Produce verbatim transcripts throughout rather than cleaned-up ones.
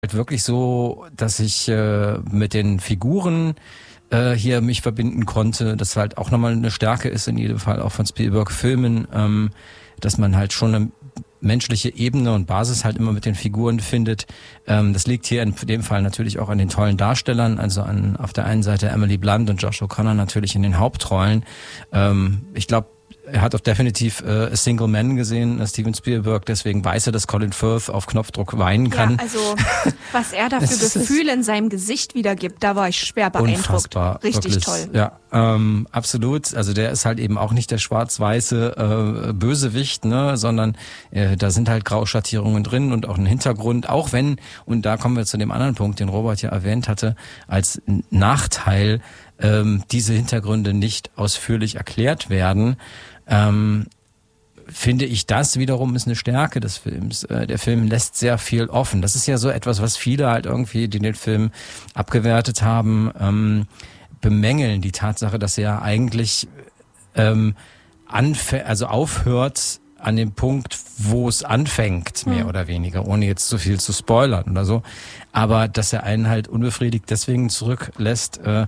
halt wirklich so, dass ich äh, mit den Figuren äh, hier mich verbinden konnte, das halt auch nochmal eine Stärke ist in jedem Fall auch von Spielberg-Filmen, ähm, dass man halt schon eine menschliche Ebene und Basis halt immer mit den Figuren findet. Ähm, das liegt hier in dem Fall natürlich auch an den tollen Darstellern, also an auf der einen Seite Emily Blunt und Josh O'Connor natürlich in den Hauptrollen. Ähm, ich glaube, er hat auch definitiv äh, A Single Man gesehen, äh, Steven Spielberg, deswegen weiß er, dass Colin Firth auf Knopfdruck weinen kann. Ja, also was er da für Gefühle in seinem Gesicht wiedergibt, da war ich schwer beeindruckt. Unfassbar, richtig wirklich, toll. Ja, ähm, absolut. Also der ist halt eben auch nicht der schwarz-weiße äh, Bösewicht, ne, sondern äh, da sind halt Grauschattierungen drin und auch ein Hintergrund, auch wenn, und da kommen wir zu dem anderen Punkt, den Robert ja erwähnt hatte, als Nachteil, ähm, diese Hintergründe nicht ausführlich erklärt werden. Ähm, finde ich, das wiederum ist eine Stärke des Films. Äh, der Film lässt sehr viel offen. Das ist ja so etwas, was viele halt irgendwie, die den Film abgewertet haben, ähm, bemängeln. Die Tatsache, dass er eigentlich ähm, anf- also aufhört an dem Punkt, wo es anfängt, mehr mhm. oder weniger, ohne jetzt zu viel zu spoilern oder so. Aber dass er einen halt unbefriedigt deswegen zurücklässt, äh,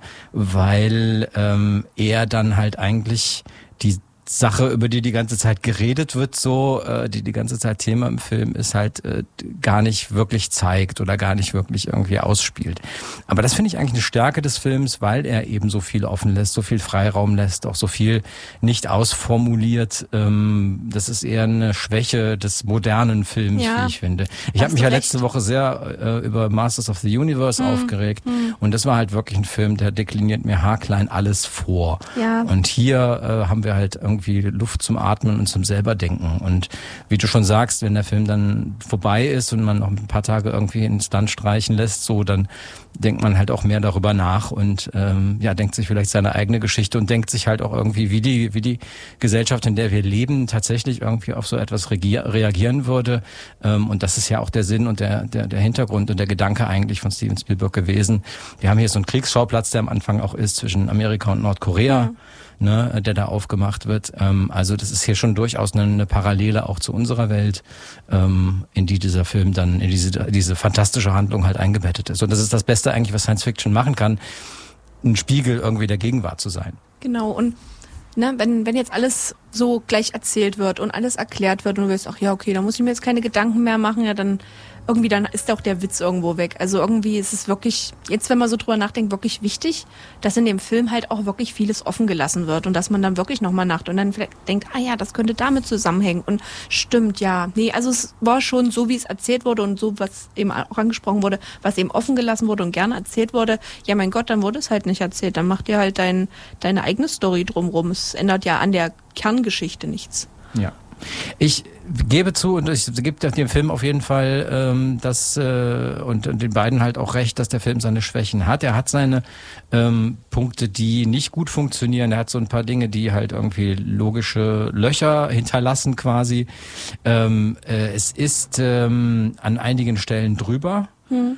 weil ähm, er dann halt eigentlich die Sache, über die die ganze Zeit geredet wird, so, äh, die die ganze Zeit Thema im Film ist, halt äh, gar nicht wirklich zeigt oder gar nicht wirklich irgendwie ausspielt. Aber das finde ich eigentlich eine Stärke des Films, weil er eben so viel offen lässt, so viel Freiraum lässt, auch so viel nicht ausformuliert. Ähm, das ist eher eine Schwäche des modernen Films, ja, wie ich finde. Ich habe mich ja letzte Woche sehr äh, über Masters of the Universe hm. aufgeregt hm. und das war halt wirklich ein Film, der dekliniert mir haarklein alles vor. Ja. Und hier äh, haben wir halt irgendwie Luft zum Atmen und zum selber denken. Und wie du schon sagst, wenn der Film dann vorbei ist und man noch ein paar Tage irgendwie ins Land streichen lässt, so, dann denkt man halt auch mehr darüber nach und ähm, ja, denkt sich vielleicht seine eigene Geschichte und denkt sich halt auch irgendwie, wie die wie die Gesellschaft, in der wir leben, tatsächlich irgendwie auf so etwas regier- reagieren würde. Ähm, und das ist ja auch der Sinn und der, der der Hintergrund und der Gedanke eigentlich von Steven Spielberg gewesen. Wir haben hier so einen Kriegsschauplatz, der am Anfang auch ist zwischen Amerika und Nordkorea. Mhm. Ne, der da aufgemacht wird. Ähm, also das ist hier schon durchaus eine, eine Parallele auch zu unserer Welt, ähm, in die dieser Film dann, in diese, diese fantastische Handlung halt eingebettet ist. Und das ist das Beste eigentlich, was Science Fiction machen kann, ein Spiegel irgendwie der Gegenwart zu sein. Genau, und ne, wenn, wenn jetzt alles so gleich erzählt wird und alles erklärt wird und du wirst, ach ja, okay, da muss ich mir jetzt keine Gedanken mehr machen, ja, dann irgendwie dann ist auch der Witz irgendwo weg. Also irgendwie ist es wirklich, jetzt wenn man so drüber nachdenkt, wirklich wichtig, dass in dem Film halt auch wirklich vieles offen gelassen wird und dass man dann wirklich nochmal nachdenkt und dann vielleicht denkt, ah ja, das könnte damit zusammenhängen und stimmt, ja. Nee, also es war schon so, wie es erzählt wurde und so, was eben auch angesprochen wurde, was eben offen gelassen wurde und gerne erzählt wurde. Ja, mein Gott, dann wurde es halt nicht erzählt. Dann macht ihr halt dein, deine eigene Story drumrum. Es ändert ja an der Kerngeschichte nichts. Ja. Ich gebe zu und ich gebe dem Film auf jeden Fall ähm, das äh, und, und den beiden halt auch recht, dass der Film seine Schwächen hat. Er hat seine ähm, Punkte, die nicht gut funktionieren. Er hat so ein paar Dinge, die halt irgendwie logische Löcher hinterlassen quasi. Ähm, äh, es ist ähm, an einigen Stellen drüber. Hm.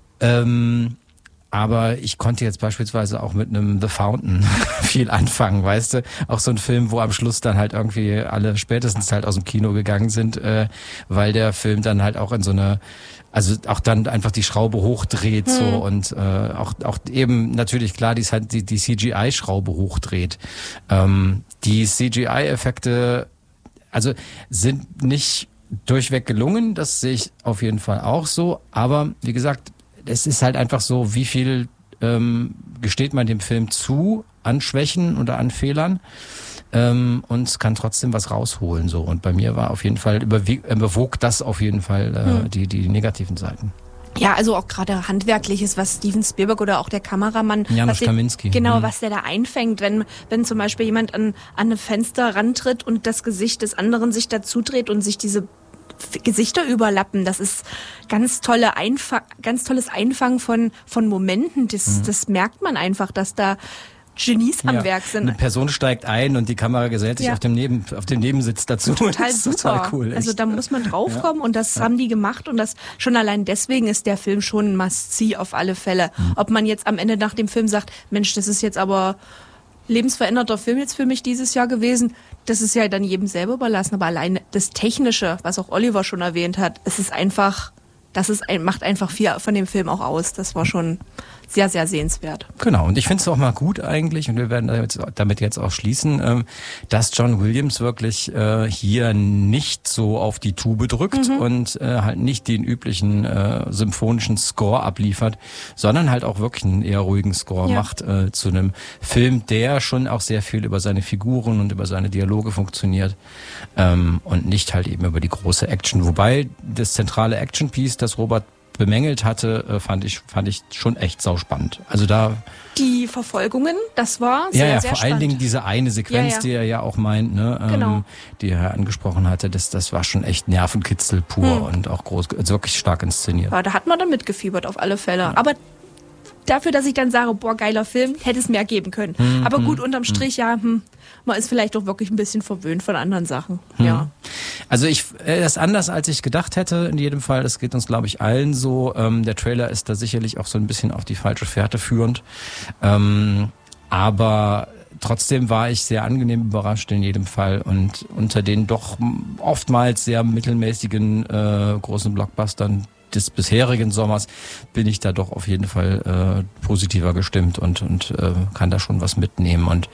Ähm, Aber ich konnte jetzt beispielsweise auch mit einem The Fountain viel anfangen, weißt du? Auch so ein Film, wo am Schluss dann halt irgendwie alle spätestens halt aus dem Kino gegangen sind, äh, weil der Film dann halt auch in so eine, also auch dann einfach die Schraube hochdreht hm. so und äh, auch auch eben natürlich klar die, die, die C G I-Schraube hochdreht. Ähm, die C G I-Effekte, also sind nicht durchweg gelungen, das sehe ich auf jeden Fall auch so, aber wie gesagt, es ist halt einfach so, wie viel ähm, gesteht man dem Film zu an Schwächen oder an Fehlern ähm, und kann trotzdem was rausholen. So. Und bei mir war auf jeden Fall, überwog das auf jeden Fall äh, hm. die, die negativen Seiten. Ja, also auch gerade Handwerkliches, was Steven Spielberg oder auch der Kameramann, Janusz Kaminski. Genau, mhm. was der da einfängt, wenn wenn zum Beispiel jemand an, an ein Fenster rantritt und das Gesicht des anderen sich dazudreht und sich diese Gesichter überlappen, das ist ganz tolle Einfa- ganz tolles Einfangen von von Momenten, das mhm. das merkt man einfach, dass da Genies am ja. Werk sind. Eine Person steigt ein und die Kamera gesellt sich ja. auf dem Neben auf dem Nebensitz dazu. Total das ist super. Total cool. Echt. Also da muss man draufkommen ja. und das ja. haben die gemacht und das schon allein deswegen ist der Film schon ein Must-See auf alle Fälle. Mhm. Ob man jetzt am Ende nach dem Film sagt, Mensch, das ist jetzt aber lebensveränderter Film jetzt für mich dieses Jahr gewesen. Das ist ja dann jedem selber überlassen. Aber allein das Technische, was auch Oliver schon erwähnt hat, es ist einfach, das ist ein, macht einfach viel von dem Film auch aus. Das war schon sehr, sehr sehenswert. Genau, und ich finde es auch mal gut eigentlich, und wir werden damit, damit jetzt auch schließen, ähm, dass John Williams wirklich äh, hier nicht so auf die Tube drückt mhm. und äh, halt nicht den üblichen äh, symphonischen Score abliefert, sondern halt auch wirklich einen eher ruhigen Score ja. macht äh, zu einem Film, der schon auch sehr viel über seine Figuren und über seine Dialoge funktioniert ähm, und nicht halt eben über die große Action. Wobei das zentrale Action-Piece, das Robert bemängelt hatte, fand ich fand ich schon echt sauspannend. Also da die Verfolgungen, das war sehr, ja, ja, sehr vor spannend. allen Dingen diese eine Sequenz, ja, ja. die er ja auch meint, ne, genau. ähm, die er angesprochen hatte, das das war schon echt Nervenkitzel pur hm. und auch groß, also wirklich stark inszeniert. Ja, da hat man dann mitgefiebert auf alle Fälle. Ja. Aber dafür, dass ich dann sage, boah, geiler Film, hätte es mehr geben können. Hm, Aber gut, hm, unterm Strich, hm. ja, hm, man ist vielleicht doch wirklich ein bisschen verwöhnt von anderen Sachen. Hm. Ja. Also ich, er ist anders, als ich gedacht hätte, in jedem Fall. Das geht uns, glaube ich, allen so. Ähm, der Trailer ist da sicherlich auch so ein bisschen auf die falsche Fährte führend. Ähm, aber trotzdem war ich sehr angenehm überrascht in jedem Fall. Und unter den doch oftmals sehr mittelmäßigen äh, großen Blockbustern des bisherigen Sommers bin ich da doch auf jeden Fall äh, positiver gestimmt und und äh, kann da schon was mitnehmen. Und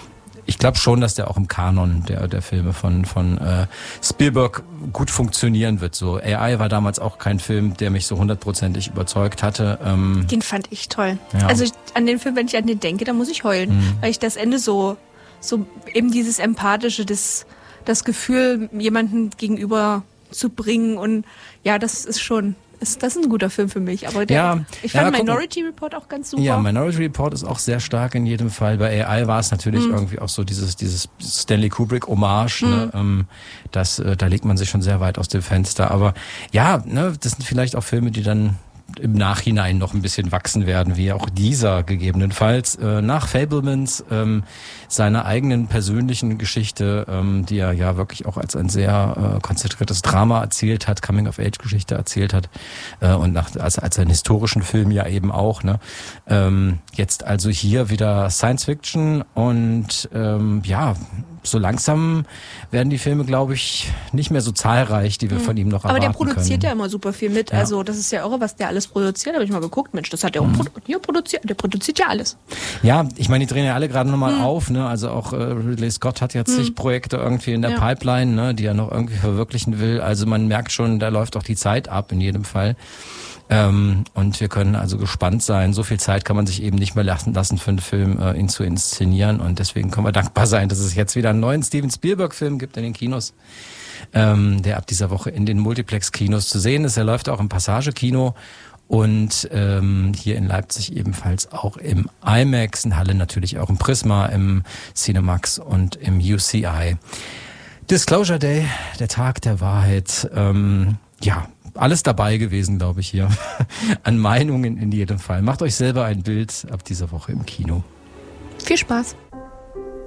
ich glaube schon, dass der auch im Kanon der der Filme von von äh, Spielberg gut funktionieren wird. So A I war damals auch kein Film, der mich so hundertprozentig überzeugt hatte. Ähm, den fand ich toll. Ja. Also ich, an den Film, wenn ich an den denke, da muss ich heulen, mhm. weil ich das Ende so so eben dieses empathische, das das Gefühl, jemanden gegenüber zu bringen, und ja, das ist schon, ist, das ist ein guter Film für mich. Aber der, ja, ich fand ja, Minority Report auch ganz super. Ja, Minority Report ist auch sehr stark in jedem Fall. Bei A I war es natürlich mhm. irgendwie auch so dieses dieses Stanley Kubrick Hommage, mhm. ne, ähm, das äh, da legt man sich schon sehr weit aus dem Fenster. Aber ja, ne, das sind vielleicht auch Filme, die dann im Nachhinein noch ein bisschen wachsen werden, wie auch dieser gegebenenfalls. Äh, nach Fabelmans, ähm, seiner eigenen persönlichen Geschichte, ähm, die er ja wirklich auch als ein sehr äh, konzentriertes Drama erzählt hat, Coming-of-Age-Geschichte erzählt hat, äh, und nach, als, als einen historischen Film ja eben auch. Ne? Ähm, jetzt also hier wieder Science-Fiction und ähm, ja, so langsam werden die Filme, glaube ich, nicht mehr so zahlreich, die wir mhm. von ihm noch erwarten können. Aber der produziert können. ja immer super viel mit. Ja. Also das ist ja irre, was der alles produziert. Habe ich mal geguckt, Mensch, das hat er auch mhm. produ- hier produziert. Der produziert ja alles. Ja, ich meine, die drehen ja alle gerade nochmal mhm. auf. Ne? Also auch äh, Ridley Scott hat jetzt zig mhm. Projekte irgendwie in der ja. Pipeline, ne, die er noch irgendwie verwirklichen will. Also man merkt schon, da läuft auch die Zeit ab in jedem Fall. Ähm, und wir können also gespannt sein. So viel Zeit kann man sich eben nicht mehr lassen, lassen für einen Film, äh, ihn zu inszenieren. Und deswegen können wir dankbar sein, dass es jetzt wieder einen neuen Steven Spielberg-Film gibt in den Kinos, ähm, der ab dieser Woche in den Multiplex-Kinos zu sehen ist. Er läuft auch im Passage-Kino und ähm, hier in Leipzig ebenfalls auch im IMAX, in Halle natürlich auch im Prisma, im Cinemax und im U C I. Disclosure Day, der Tag der Wahrheit. Ähm, ja, alles dabei gewesen, glaube ich, hier. An Meinungen in jedem Fall. Macht euch selber ein Bild ab dieser Woche im Kino. Viel Spaß.